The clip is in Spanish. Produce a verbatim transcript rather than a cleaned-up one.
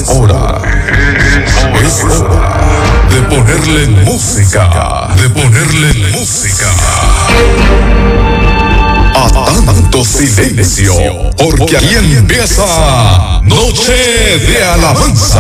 Es hora, es hora de ponerle música, de ponerle música a tanto silencio, porque aquí empieza Noche de Alabanza.